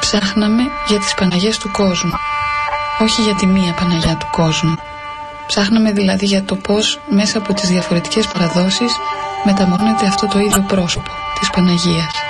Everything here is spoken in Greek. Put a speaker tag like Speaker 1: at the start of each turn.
Speaker 1: Ψάχναμε για τις Παναγιές του κόσμου, όχι για τη μία Παναγιά του κόσμου. Ψάχναμε δηλαδή για το πώς μέσα από τις διαφορετικές παραδόσεις μεταμορφώνεται αυτό το ίδιο πρόσωπο της Παναγίας.